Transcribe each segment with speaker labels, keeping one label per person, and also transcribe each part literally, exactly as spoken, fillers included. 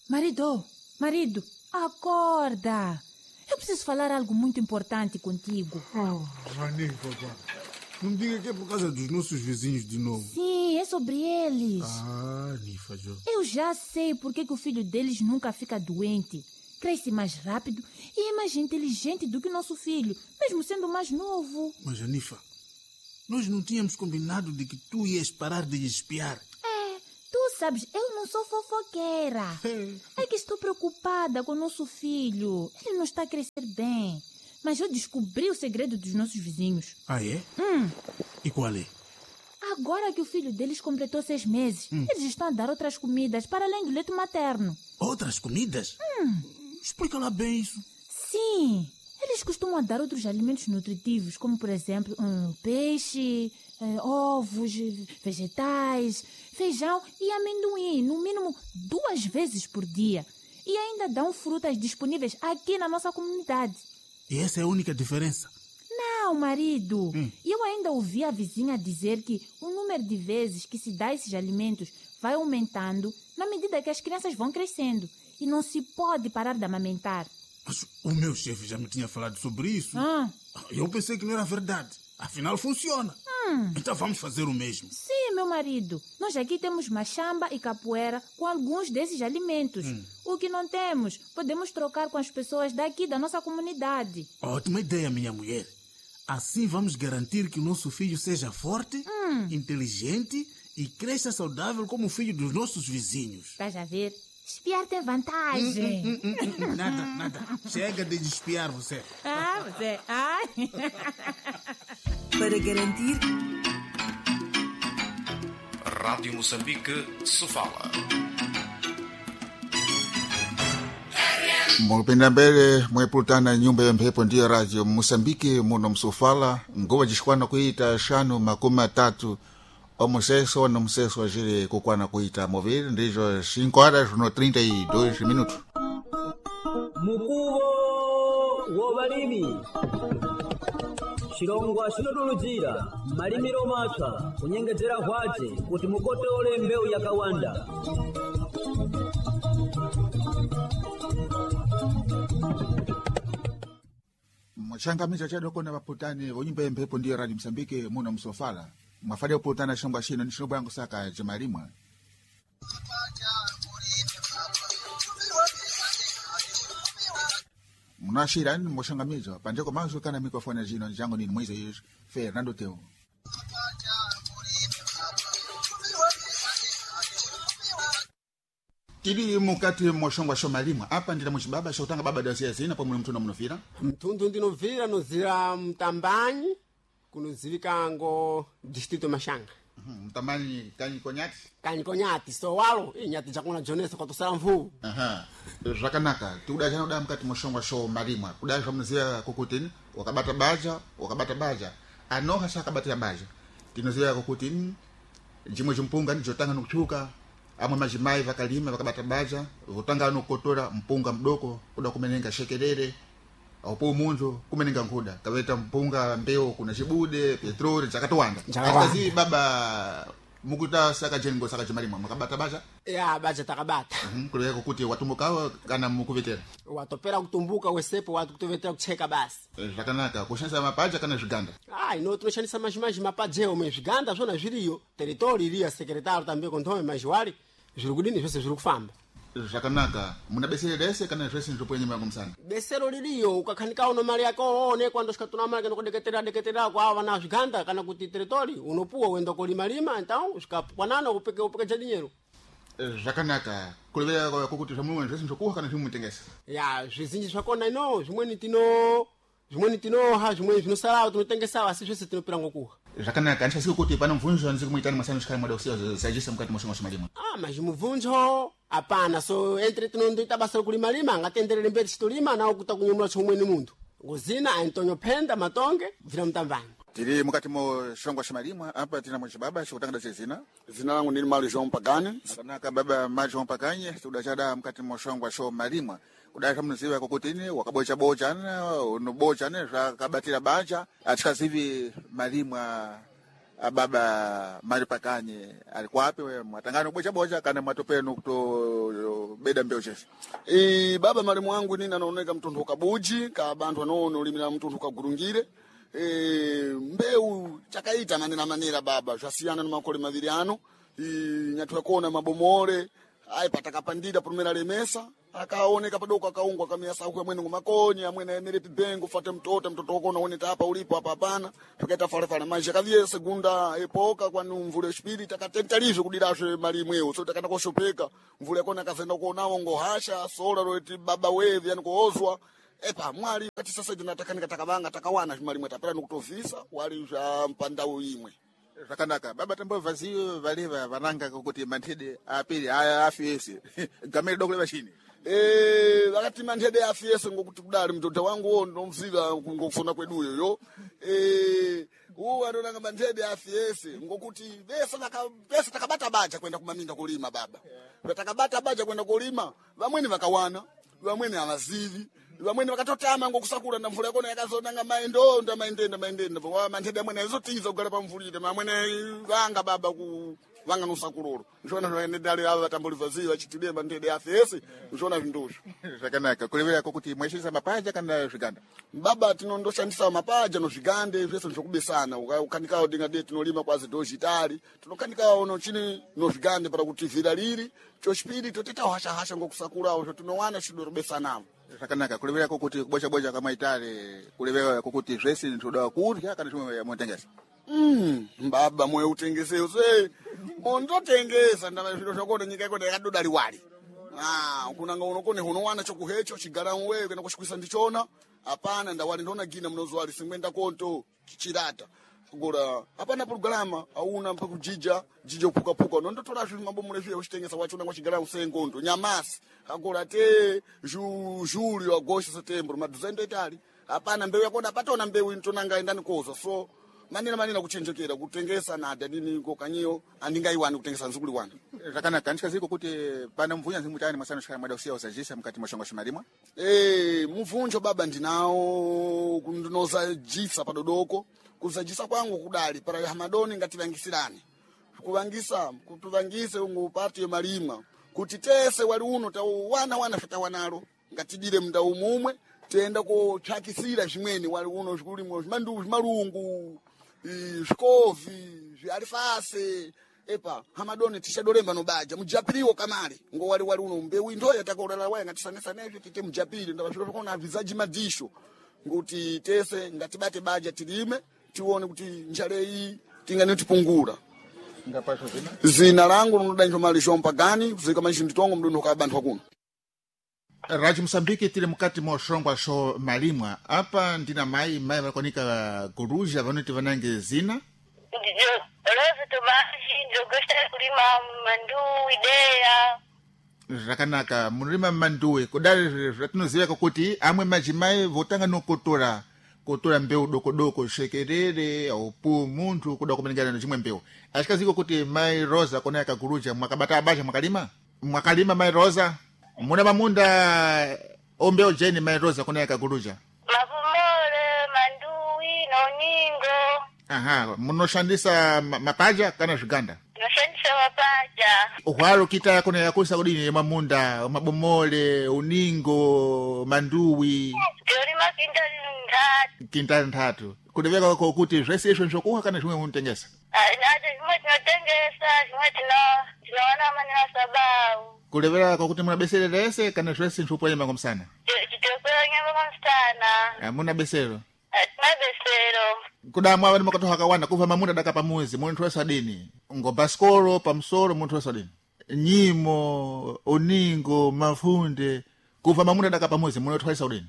Speaker 1: Marido, marido, acorda. Eu preciso falar algo muito importante contigo.
Speaker 2: Oh, Rani, papá. Não me diga que é por causa dos nossos vizinhos de novo.
Speaker 1: Sim, é sobre eles.
Speaker 2: Ah, Nifa, Jo.
Speaker 1: Eu já sei por que que o filho deles nunca fica doente. Cresce mais rápido e é mais inteligente do que o nosso filho, mesmo sendo mais novo.
Speaker 2: Mas, Anifa, nós não tínhamos combinado de que tu ias parar de espiar.
Speaker 1: É, tu sabes, eu não sou fofoqueira. É que estou preocupada com o nosso filho. Ele não está a crescer bem. Mas eu descobri o segredo dos nossos vizinhos.
Speaker 2: Ah, é?
Speaker 1: Hum.
Speaker 2: E qual é?
Speaker 1: Agora que o filho deles completou seis meses, hum. eles estão a dar outras comidas para além do leite materno.
Speaker 2: Outras comidas?
Speaker 1: Hum.
Speaker 2: Explica lá bem isso.
Speaker 1: Sim, eles costumam dar outros alimentos nutritivos, como, por exemplo, um, peixe, um, ovos, vegetais, feijão e amendoim, no mínimo duas vezes por dia. E ainda dão frutas disponíveis aqui na nossa comunidade.
Speaker 2: E essa é a única diferença?
Speaker 1: Não, marido.
Speaker 2: Hum.
Speaker 1: Eu ainda ouvi a vizinha dizer que o número de vezes que se dá esses alimentos vai aumentando na medida que as crianças vão crescendo. E não se pode parar de amamentar.
Speaker 2: Mas o meu chefe já me tinha falado sobre isso.
Speaker 1: Ah.
Speaker 2: Eu pensei que não era verdade. Afinal, funciona.
Speaker 1: Hum.
Speaker 2: Então vamos fazer o mesmo.
Speaker 1: Sim, meu marido. Nós aqui temos machamba e capoeira com alguns desses alimentos.
Speaker 2: Hum.
Speaker 1: O que não temos, podemos trocar com as pessoas daqui da nossa comunidade.
Speaker 2: Ótima ideia, minha mulher. Assim vamos garantir que o nosso filho seja forte,
Speaker 1: hum.
Speaker 2: inteligente e cresça saudável como o filho dos nossos vizinhos.
Speaker 1: Estás a ver? Espiar tem vantagem.
Speaker 2: Hum, hum, hum, hum, nada, nada. Chega de espiar você.
Speaker 1: Ah, você. Ai.
Speaker 3: Para garantir...
Speaker 4: Rádio Moçambique se fala.
Speaker 5: Mulipenda mbele mwepulutana nyumba ya mphepo ndiyo Radio Moçambique muno msufala ngowa jishikwana kuita shanu makumi atatu omuseso no museso ajiri kukwana kuita movile ndizo cinco horas no trinta e dois minutos.
Speaker 6: Mukubo wobalimi shilongwa shinodulujira malimiro mapya kunyengezera hwaje kuti mukotole mbeu ya kawanda.
Speaker 5: Mchangamizo chadoko na waputani wonyumba ya mphepo ndiyo Radio Moçambique muno msufala mwafade uputana shongwa shino nishobo yangu saka jemalimwa. Munashira ni mshangamizo panjeko mazo kana mikrofoni jino jangu ni mwizo yesu Fernando Teo. Tili mukati moshongwa shomalimwa hapa ndila muchibaba shotanga baba dasiasi na pomwe mtunda munofira
Speaker 7: mtundu ndinovira nozira mtambanyi kunozivikango distrito Mashanga.
Speaker 5: Mhm, mtambanyi kanyi konyati
Speaker 7: kanyi konyati so walo inyati jakuna jonesa kwa tosala mvu.
Speaker 5: Aha rakanaka tuda jana uda mkati moshongwa sho malimwa kuda shamuzia kokutini wakabata baja wakabata baja anoha shakabata baja tinozia kokutini jimwe jumpunga njotanga nukuchuka amwe majimai vakalima vakabata baja vutanga nukotora mpunga mdoko kuda kumenenga shekerere aupo munzo kumenenga nkuda kaveta mpunga mbeo kuna chibude petroli chakatowanda akazi baba mukuta saka jengo saka chimalimwa makabata baja
Speaker 7: ya baja takabata
Speaker 5: mhm kuleka kuti watumbuka kana mukuvetera
Speaker 7: watopera kutumbuka wesepo watu kutovetera kucheka basi
Speaker 5: vakanaka kushanisa mapaja kana zviganda
Speaker 7: ah ino tunoshanisa majimaji mapajeo mwe zviganda zvona zviriyo territory iriya secretary tambe kontome majiwali zviri kudini zvese zviri kufamba
Speaker 5: zvakanaka muna besero lese kana zvese ndiripo nyuma yakumsana
Speaker 7: besero liliyo ukakhanika uno mali yako one kwando shikatuna mali kana kudeketera deketera kwa wana zviganda kana kuti territory unopuwa uenda kulima lima então zvikapwanana upeke upeke jadinyero
Speaker 5: zvakanaka kulevera kokuti zvamwe zvese ndikuha kana zvimutengesa
Speaker 7: ya zvizinji zvakona ino zvimweni tino zvimweni tinoha zvimweni zvinosala tinotengesa asi zvese tinopira ngokuha
Speaker 5: zvakanaka anchasi kuti pana mvunzo nzi kumuitani masano shikali mwada usiya sajisa mukati moshonga shimalima
Speaker 7: ah maji muvunzo apana so entre tinondoita basa kulima lima ngatenderere mberi chitolima nawo kutakunyumula chomweni muntu ngozina Antonio Penda Matonge vila mtambanyi
Speaker 5: tiri mukati moshonga shimalima hapa tina mwachibaba shikutanga zina
Speaker 8: zina langu ni Mali Jean Pagani
Speaker 5: zvakanaka baba Mali Jean Pagani tudachada mukati moshonga sho malima kudai mnuziwa kokutini wakabocha bochana unobochana zvakabatira banja atikazivi malimwa ababa mali pakanye alikuwa wapi mwatangano bocha bocha kana mwatopeno kuto beda mbeo chefe
Speaker 8: e baba malimu wangu nini anaoneka mtundu kabuji ka bantu anoona ulimira mtundu kagurungire e mbeu chakaita manena manera baba zvasiyana na makole maviri ano e nyatwa kuona mabomore ai patakapandira primera remesa akaoneka padoko akaungwa kamiasa huko mwene ngumakoni amwene emere pibengo fate mtoto mtoto wako unaoneta hapa ulipo hapa hapana tukaita fale fale maisha kavie segunda epoka kwa mvule spiri takatentalisho kudirashe mali mweo so takata koshopeka mvule kona kazenda kuonao ngohasha sola roeti baba wevi yani kuozwa epa mwali kati sasa tunataka nikatakabanga takawana mali mwetapera nikutovisa wali za mpandao imwe
Speaker 5: Rakanaka baba tambo vazio valeva vananga kuti mantede apiri afiyesi gamere dokole bashini
Speaker 8: eh wakati mantede afiyesi ngokuti kudali mtoto wangu ndomvika ngokufuna kweduyo yo eh uwa andonanga mantede afiyesi ngokuti besa naka besa takabata baja kwenda kumaminda kulima baba takabata baja kwenda kulima vamweni vakawana vamweni amazivi vamweni vakatotama ngokusakura na mvula yako yakazonanga maendo ndo maendenda maendenda kwa mantede amwene azotiza kugala pa mvulite amwene vanga baba ku vanga nusakuloro nshona zvaendedale ava vatambulivaziva chitide mantede afesi nshona vindusho
Speaker 5: zvakanaka kulevera kuti mweshisa mapaja kana zviganda
Speaker 8: baba tinondoshandisa mapaja no zvigande zvese zvokubesana ukanikao dinga de tinolima kwazi dozitali tinokanikao no chini no zvigande para kuti vira liri chochipiri toteta hasha hasha ngokusakurawo zvo tinowana chidorobesana
Speaker 5: zvakanaka kulevera kuti kubocha bocha kama itale kulevera kuti zvese ntoda kurya kana zvimwe motengesa
Speaker 8: mm baba mwe utengese uze mondotengesa ndama zviro zvakona nyika iko yakadoda liwali ah kunanga unokone unowana chokuhecho chigara wewe kana kushikuisa ndichona hapana ndawali ndona gina mnozwali singwenda konto chirata gora hapana programa auna mpa kujija jijo puka puka nondotora zvi mabomule zviye uchitengesa wachona ngochigara usengondo nyamasi agora te ju julio agosto setembro maduzendo itali hapana mbeu yakona patona mbeu intonanga endani koza so manina manina kuchenjekera kutengesa na dadini kokanyiyo andingaiwani kutengesa nzukuli wana
Speaker 5: zvakanaka ndikaziko kuti pana mvunja nzimutani masana shaka mada usiya usajisa mukati mashongo shimarimwa
Speaker 8: eh mvunjo baba ndinawo kundinoza jisa padodoko kuzajisa kwangu kudali para hamadoni ngati vangisirani kuvangisa kutuvangise ngupati malima kuti tese wali uno tawu wana wana fita wanalo ngati dire mnda umumwe tenda ko chakisira zvimweni wali uno zvikulimo zvimandu zvimalungu zvikovi zvialifase epa hamadoni tishadolemba no baja mujapiriwo kamali ngo wali wali uno mbeu ndoya takolala waya ngatisanesa nevyo tite mujapiri ndaba zviro zvakona avizaji madisho nguti tese ngatibate baja tilime tione kuti njale hii tingani tipungura
Speaker 5: ngapasho zina
Speaker 8: zina langu nodanjo mali shompa gani kuzika maisha nditongo mdundo ka bantu kuno
Speaker 5: Raji Msambiki tile mukati mwa shongwa sho malimwa hapa ndina mai mai vakonika guruja vanoti vanange zina
Speaker 3: ndiyo rozo tomaji ndogosta kulima mandu idea
Speaker 5: zvakanaka munolima manduwe kudali zvatinoziva kuti amwe majimai votanga nokotora kotora mbeu doko doko shekerere au pu muntu kuda kumenengana chimwe mbeu ashikaziko kuti mai Rosa kona yakaguruja mwakabata abaja mwakalima mwakalima mai Rosa muna mamunda ombeo jeni mai Rosa kona yakaguruja
Speaker 3: mavumole mandui noningo
Speaker 5: aha munoshandisa mapaja kana zviganda
Speaker 3: noshandisa mapaja
Speaker 5: uhwalo kita kona yakusa kudini mamunda mabomole uningo manduwi
Speaker 3: Yolima kintali ntatu.
Speaker 5: Kintali ntatu. Kudeveka kwa kuti zvese izvo njokuha kana zvimwe munotengesa?
Speaker 3: Ah, nade zvimwe tinotengesa, zvimwe tino tinowana manina sabau.
Speaker 5: Kudeveka kwa kuti munabeserera ese kana zvese njokuha nyama komsana?
Speaker 3: Chitokuwa nyama komsana.
Speaker 5: Ah, muna besero.
Speaker 3: Ah, tuna besero.
Speaker 5: Kudamwa abani makatoha kawana kuva mamuna daka pamuzi muntu wesa dini. Ngo baskoro pamsoro muntu wesa dini. Nyimo, uningo, mafunde kuva mamuna daka pamuzi muntu wesa dini.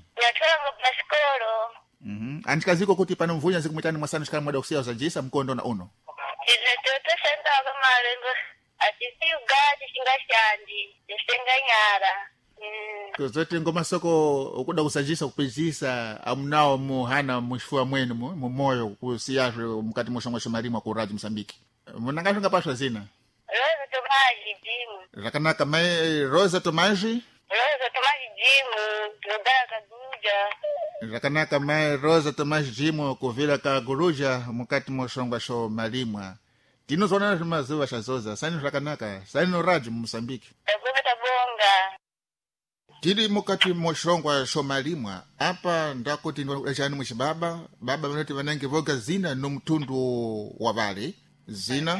Speaker 5: Mhm. Anchikaziko kuti pano mvunya zikumwitani mwasana shikala mwada kusiya uzajisa mkondo na uno.
Speaker 3: Ine toto senda kama lengo atisi ugaji shinga shandi, desenga nyara. Mm.
Speaker 5: Kuzote ngoma soko ukuda kusajisa kupejisa amunao muhana mushfua mwenu mu, mu moyo kusiyashwe mkati mwisho mwisho marimu kwa Raji Msambiki. Munanga shunga paswa zina?
Speaker 3: Rosa Tomaji Jimu.
Speaker 5: Rakanaka mai Rosa Tomaji?
Speaker 3: Rosa Tomaji Jimu, Nodara Kaguja.
Speaker 5: Rakanaka mai Rosa Tomás Jimo kuvira ka guruja mukati moshongwa sho malimwa. Tino zona mazuwa shazoza. Sani rakanaka, sani no radio Mozambique.
Speaker 3: Tabonga tabonga.
Speaker 5: Tili mukati moshongwa sho malimwa. Apa ndakuti ndachani muchibaba, baba vanoti vanange voga zina no mtundu wa vale. Zina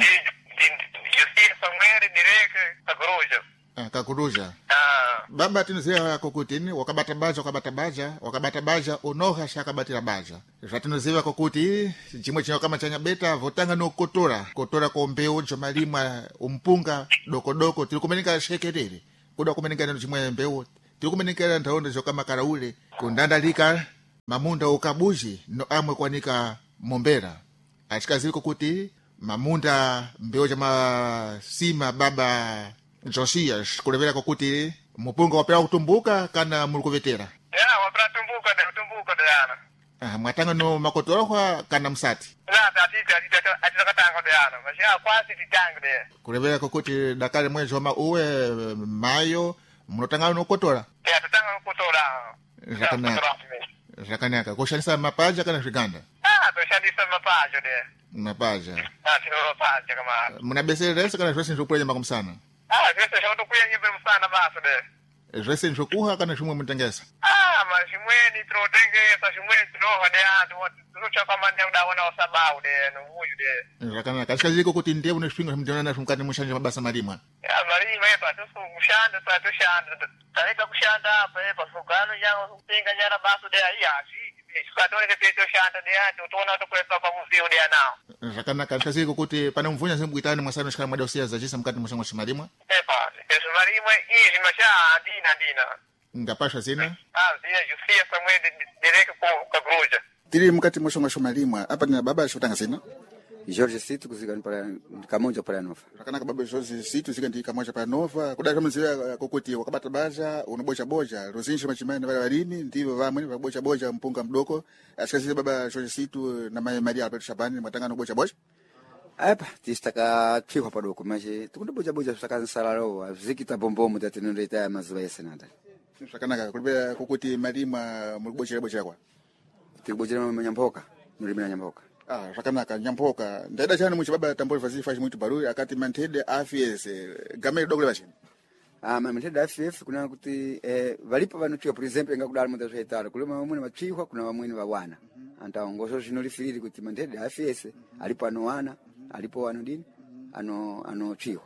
Speaker 9: Justiça Samuel direke kaguruja.
Speaker 5: Ah, kaguruja.
Speaker 9: Ah.
Speaker 5: Baba tinozea kokutini wakabata baja wakabata baja wakabata baja unoha shakabatira baja. Zvatinoziva kokuti chimwe chino kama chanya beta votanga no kotora kotora ko mbeu jomalimwa umpunga doko doko tiri kumenika shekerere kuda kumenika no chimwe mbeu tiri kumenika ndaonde zokama karaule kundandalika mamunda ukabuji no amwe kwanika mombera achikaziri kokuti mamunda mbeu jama sima baba Josias kulevera kokuti mupunga wapera kutumbuka kana mulikuvetera
Speaker 9: Ya, wapera tumbuka de tumbuka de ana.
Speaker 5: ah mwatanga no makotorohwa kana msati
Speaker 9: La tatita atita atita katanga de ana. Mashia kwasi titanga de.
Speaker 5: kulevera kokuti dakale mwezi wa uwe mayo mnotanga no kotora
Speaker 9: Ya tatanga kutora.
Speaker 5: Rakanaka Rakanaka kushanisa mapaja kana shiganda
Speaker 9: Ah, to shandisa mapajo de.
Speaker 5: mapaja
Speaker 9: Ah, tino mapajo kama.
Speaker 5: mnabesere resa kana resa njokuja makumsana
Speaker 9: Ah, sasa shoto kuya nyimbe msana basa de.
Speaker 5: resa njokuha kana shumwe mtengesa
Speaker 9: Ah, mashimweni trotengesa shimweni troha de atu tucha kama ndio dawana wasabau de no muyu de.
Speaker 5: Rakanaka kashikaziko kuti ndiye unashwinga mjana na shumkani mushanje mabasa malimwa
Speaker 9: Ya marima hapa tusu kushanda sa tushanda. Taika kushanda hapa hapa sukano yangu kupinga nyara basu de ya si. Sikatone ke peto shanda de atu tuna to kwepa pa muzio de nao.
Speaker 5: Rakanaka kashikaziko kuti pana mvunya zimbwitani mwasano shikala mwadosia za jisa mkati mshango shimalimwa
Speaker 9: Epa, yesu marima hizi masha dina dina.
Speaker 5: ngapasha zina
Speaker 9: Ah, dina Justiça Samuel direke ko kaguruja.
Speaker 5: tiri mkati moshonga shomalimwa apa nina baba shotanga zina
Speaker 10: Jorge Sito kuzikani para kamonja para nova.
Speaker 5: Rakanaka baba Jorge Sito zikandi kamonja para nova kudaka mzee kokuti wakabata baja unobocha boja rozinshi machimani wale walimi ndivyo vamwe wabocha boja mpunga mdoko ashikazi baba Jorge Sito na Maria Alberto Shabani mwatanga no bocha boja
Speaker 10: Apa tistaka tfikwa padoko maje tukunde boja boja tutaka nsalalo zikita bombomu tatinondeta ya mazuwa yesenada.
Speaker 5: Rakanaka kulibea kokuti malima mubocha bocha kwa
Speaker 10: Tikubocha nyamboka mulimi na nyamboka.
Speaker 5: Ah, Rakanaka nyampoka ndaida chani muchi baba tamboli fazi fashi muito barulho akati mantede afs gamele dogo bashi
Speaker 10: Ah, mantede afs kuna kuti eh valipo vanothiwa por exemplo ngakudala muda zvaitala kulema vamwe vatsvihwa kuna vamwe vawana anta ngoso zvinolifiriri kuti mantede afs alipo anowana alipo anodini ano anothihwa.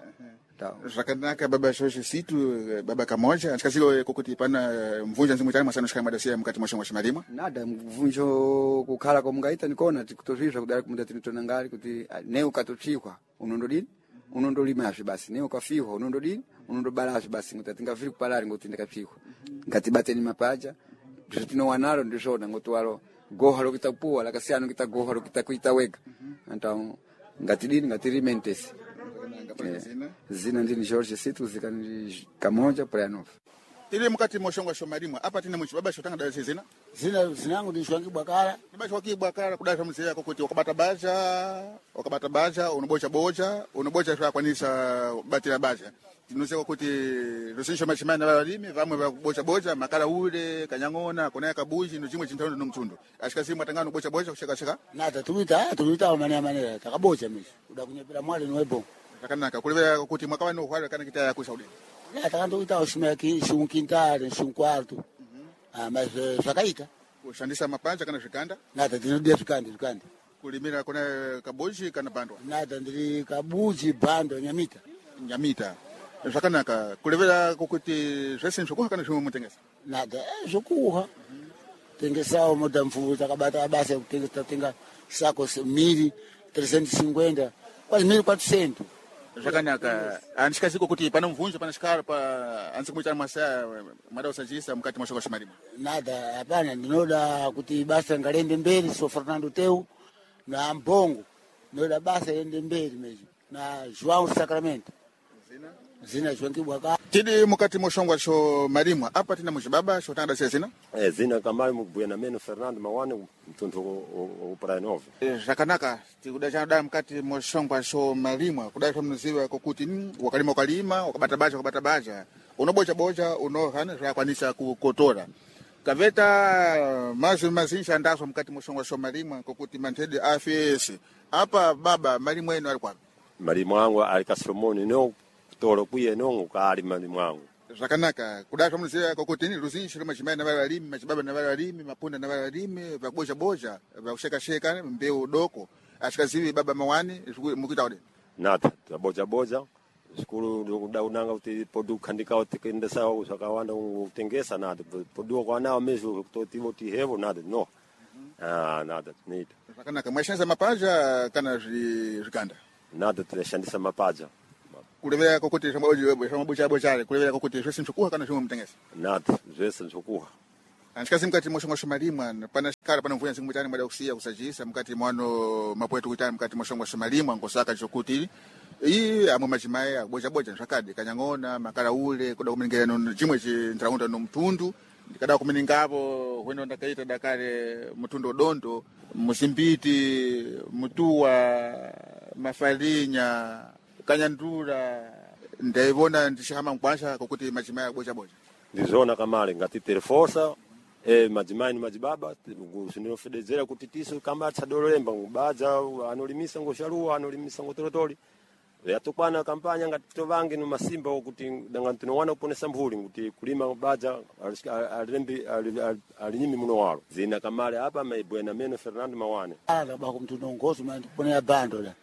Speaker 5: Rakanaka baba Jorge Sito baba kamoja anchikazilo kokuti pana mvunja nzimu tani masano shikama dasia mkati moshongo shimalima
Speaker 10: Nada mvunjo kukhala kwa mungaita nikona tikutozvizva kudala kumunda tinitonangali kuti ne ukatothihwa unondodini unondolima afi basi ne ukafihwa unondodini unondobala afi basi ngoti tingaviri kupalali ngoti ndikaphihwa ngati bateni mapaja nditino wanalo ndishona ngoti walo goha lokitapuwa lakasiano kitagoha lokitakuita wega anta ngati dini ngati rimentes zina ndini Jorge Sito zikani kamoja para nova.
Speaker 5: Tiri mkati moshongo shomalimwa apa tina muchi baba shotanga dasia zina
Speaker 8: Zina zinangu ni shwangi bwakala.
Speaker 5: Nibashi wakibwa kala kudasha mzee kokuti wakabata baja wakabata baja unobocha boja unobocha kwa kwanisa batira baja tinose kokuti rosisho machimani na walimi vamwe vakubocha boja makala ule kanyangona kuna kabuji no chimwe chintano no mtundo ashikasi mwatangano bocha boja kushaka shaka
Speaker 8: Nata tuita tuita manene manene takabocha mishi. Uda kunyepera mwale nwebo.
Speaker 5: Rakanaka kulibea kokuti mwakawa no hwala kana kitaya ku Saudi
Speaker 8: Ya takanto ita ushimaki shunquintale shunquarto. Ah, mas zakaita.
Speaker 5: kushandisa mapanja kana zvikanda
Speaker 8: Nata tinodia zvikandi zvikandi.
Speaker 5: kulimira kuna kabuji kana bandwa
Speaker 8: Nata ndiri kabuji bando nyamita.
Speaker 5: nyamita zvakanaka kulevera kokuti zvese nzvokuha kana zvimwe mutengesa
Speaker 8: Nada eh zvokuha. Tengesao muda mfuvu takabata basa kutengesa tenga sako mili trezentos e cinquenta quase mil e quatrocentos.
Speaker 5: zvakanaka andikaziko kuti pana mvunjo pana chikara pa anzi kumuita masaya mada usajisa mukati mwa shoko shimalima
Speaker 8: Nada hapana ndinoda kuti basa ngalembe mbele so Fernando Teu na Mbongo ndinoda basa ende mbele meji na João Sacramento
Speaker 5: zina
Speaker 8: zina chwangibwa ka
Speaker 5: tidi mukati mwa shongwa sho malimwa apa tina mujibaba sho tanda zina
Speaker 11: eh zina kama mbuena meno Fernando Mawane mtuntu upara nove
Speaker 5: zvakanaka tikudacha da mukati mwa shongwa sho malimwa kudacha mnuziwa kokuti wakalima wakalima wakabata bacha wakabata bacha unobocha bocha unohana zvakwanisa kukotora kaveta mazi mazinji ndazo mkati moshongo wa malimwa kokuti mantede afs apa baba malimwa yenu alikuwa
Speaker 11: malimwa wangu alikasomoni no toro kuye no kali malimwa wangu
Speaker 5: zakanaka kudasha mzee kokuti ni ruzinji shirima chimai na wale walimi machibaba na wale walimi mapunda na wale walimi vaboja boja vakusheka sheka mbeu doko ashikazivi baba mawani mukita ode
Speaker 11: nata boja boja skulu daunanga uti podu kandika uti kende sawa usakawanda utengesa nada podu kwa nao mezu toti voti hevo nada no ah nada nita
Speaker 5: kana kama shanza mapaja kana zikanda
Speaker 11: nada tulishandisa mapaja
Speaker 5: kulevea kokuti shamaboji webo shamaboji bochare kulevea kokuti shwesi mchukuha kana shumu mtengesa
Speaker 11: nada shwesi mchukuha
Speaker 5: anchikazi mkati moshongo shomalimwa pana shikara pana mvuya singu mutani mwada kusia kusajisa mkati mwano mapoetu kutani mkati moshongo shomalimwa ngosaka chokuti iyi amwe machimaye aboja boja nshakadi kanyangona makala ule kuda kumenengera no chimwe chi ntraunda no mtundu ndikada kumenengavo weno ndakaita dakare mtundo dondo musimbiti mutuwa mafalinya kanyandura ndaivona ndishama mkwasha kokuti machimaye aboja boja
Speaker 11: ndizona kamale ngati teleforsa eh majimai ni majibaba sinino fedezera kutitiso kamba tsadololemba ngubaza anolimisa ngosharuwa anolimisa ngotorotori yatokwana kampanya ngati tovange no masimba okuti dangantino wana uponesa mvuli kuti kulima baja alembi alinyimi muno walo zina kamale hapa maibwena meno Fernando Mawane
Speaker 12: ala ba kumtunongozo mandi ponea bando la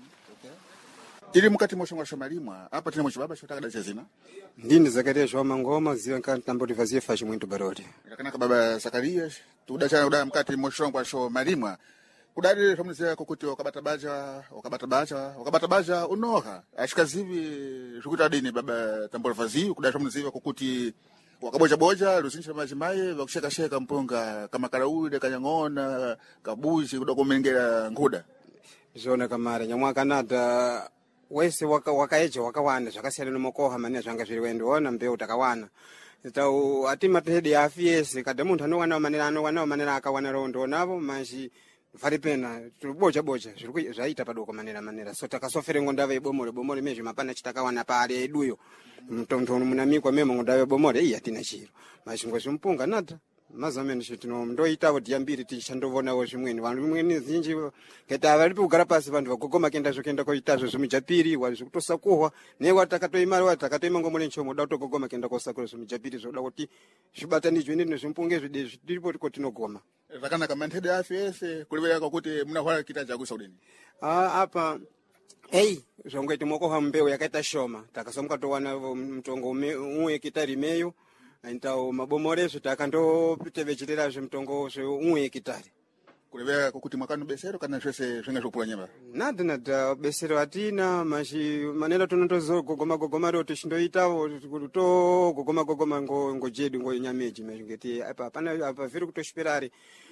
Speaker 5: ili mukati moshongo shomalimwa hapa tena mochibaba shotaka dacha zina
Speaker 13: ndini Zakaria shoma ngoma ziwa kan tambo divazie fashi mwintu barodi
Speaker 5: kana baba Zakaria tudacha uda mkati moshongo shomalimwa kudari famuzia kokuti wakabata baja wakabata baja wakabata baja unoha ashikazivi shukuta dini baba tambo divazie kudari famuzia kokuti wakaboja boja ruzinji majimaye vakusheka sheka mpunga kama karaule kanyangona kabuji kuda kumengera nguda
Speaker 13: zona kamare nyamwaka nada wese waka wakaeje wakawana zvakasiyana nomokoha mane zvanga zviri wendoona mbeu utakawana tau atima tehedi afs kada muntu anowana manera anowana manera akawana rondo navo manji vari pena tubocha bocha zviri zvaita padoko manera manera so takasofere ngondave bomore bomore mezvi mapana chitakawana pale eduyo mtonto munamikwa memo ngondave bomore iya tina chiro mashingo zvimpunga nata mazameni chitino ndoita kuti yambiri tichandovona zvimweni vanhu vimweni zinji keta vari kugara pasi vanhu vakogoma kenda zvokenda koitazvo zvimijapiri wari zvikutosakuhwa newa takatoimari wa takatoima ngomole nchomo da kutogoma kenda kosakura zvimijapiri zvoda kuti zvibatanizwe nezvimpunge zvide zviripo tinogoma
Speaker 5: zvakanaka manthede afese kulivera kuti muna hwala kita jakusa udeni
Speaker 13: ah apa hey zvongwe timokoha mbeu yakaita shoma takasomuka towana mtongo umwe kitari meyo então mabomore zvitakando tevechitera zvemitongo zveumwe hekitari
Speaker 5: kulevera kokuti mwakano besero kana zvese zvinga zvokupura nyama
Speaker 13: nada nada besero atina mashi manera tonotozo gogoma gogoma ro tishindoitawo to gogoma gogoma ngo ngojedu ngo nyameji ngeti apa pana apa viri kutoshperari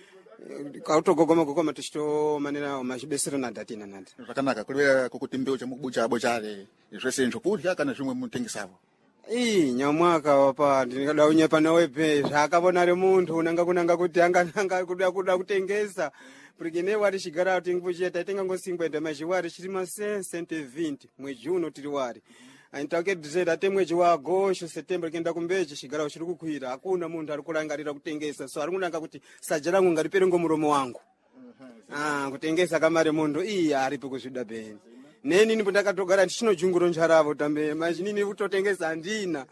Speaker 13: kauto gogoma gogoma tishito manera mashibesero nada tina nada
Speaker 5: zvakanaka kulevera kokuti mbeu chamukubucha bochare zvese nzvokudya kana zvimwe mutengesavo
Speaker 13: ii nyamwaka wapa ndikada unyepa nawepe zvakavona remuntu unanga kunanga kuti anga nanga kuda kuda kutengesa porque wari chigara kuti ngikucheta tenga ngo cinquenta majiwari chirima cento e vinte mwezi uno tiri wari aintake dizera temwezi wa agosto setembro kenda kumbeje chigara chiri kukwira hakuna muntu ari kurangarira kutengesa so ari kunanga kuti sajara ngo ngaripere ngo muromo wangu ah kutengesa kamare muntu ii aripo kuzvida beni neni ndipo ndakatogara ndichinojunguro njaravo tambe majinini kutotengesa andina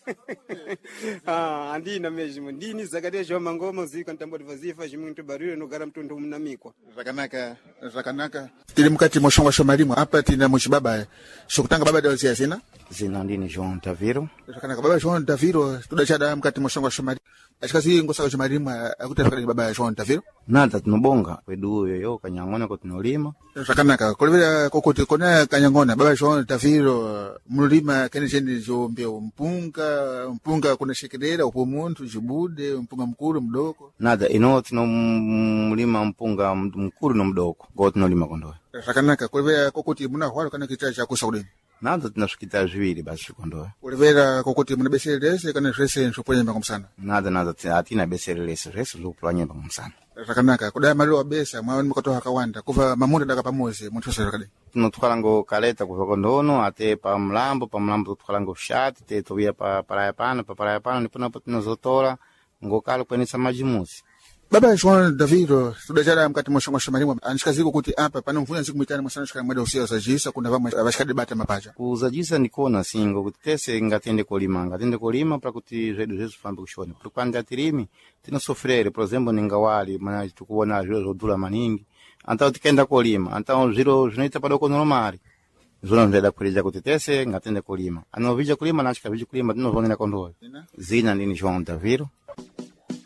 Speaker 13: ah andina mezimo ndini Zakaria shoma ngoma zika ntambo divazifa chimuntu barire nogara mtundu munamikwa
Speaker 5: zvakanaka zvakanaka tiri mukati moshonga shomalimwa apa tina muchibaba shokutanga baba dozia zina
Speaker 14: zina ndini João Taviro
Speaker 5: zvakanaka baba João Taviro tudachada mukati moshonga shomalimwa achikazi ngosaka shomalimwa akuti zvakadini baba João Taviro
Speaker 14: nada tinobonga kwedu yoyo kanyangona ko tinolima
Speaker 5: zvakanaka kulevera kokuti kona kanyangona baba João Taviro mulima kene cheni jombe mpunga mpunga kuna shekerera upo muntu jibude mpunga mkuru mdoko
Speaker 14: nada ino tinomulima mpunga mkuru no mdoko ngo tinolima kondoya
Speaker 5: zvakanaka kulevera kokuti muna hwalo kana kita chakusa udeni
Speaker 14: nada tinasvikita zviviri basi kondoya
Speaker 5: kulevera kokuti muna beserelese kana zvese nzvoponyemba kumsana
Speaker 14: nada nada atina beserelese zvese zvikupanyemba kumsana
Speaker 5: zvakanaka kudai mali wabesa mwaoni mukatoha kawanda kuva mamunda daka pamozi muntu wese zvakadini
Speaker 14: tinotwala ngo kaleta kuva kondono ate pa mlambo pa mlambo tutwala ngo shati te tovia pa paraya pana pa paraya pana ndipo napo tinozotora ngokala kwenesa majimusi.
Speaker 5: Baba João Davido tudajara mkati moshonga shamarimwa anishikaziko kuti apa pana mvuna siku mitani mwasana shikana mweda usia usajisa kuna vama abashikade bata mapaja.
Speaker 14: Kuzajisa nikona singo kuti tese ngatende kolima ngatende kolima para kuti zedu zesu fambe kushone. Porque atirimi tino sofrere, por exemplo, ningawali mana tukuona zero zodula maningi. Antao tikenda kolima, antao zero zinoita padoko normali. Zona nzeda kuliza kuti tese ngatende kolima. Ano vija kulima na shika vija kulima tino zonena kondoi. Zina ndini João Davido.